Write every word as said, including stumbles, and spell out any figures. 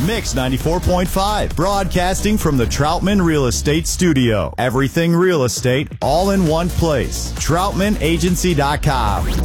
Mix ninety-four point five, broadcasting from the Troutman Real Estate Studio. Everything real estate, all in one place. Troutman Agency dot com.